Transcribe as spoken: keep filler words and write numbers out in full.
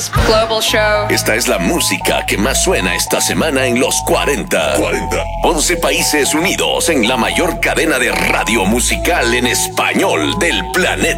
Dance Global Show. Esta es la música que más suena esta semana en los cuarenta. cuarenta. once países unidos en la mayor cadena de radio musical en español del planeta.